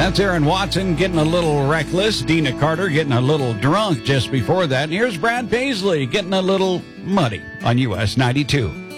That's Aaron Watson getting a little reckless. Dina Carter getting a little drunk just before that. And here's Brad Paisley getting a little muddy on US 92.